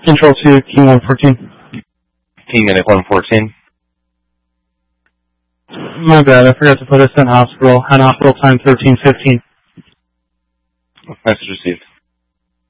Control to King 114. King Medic 114. My bad, I forgot to put us in hospital. Had hospital time 13:15. Message received.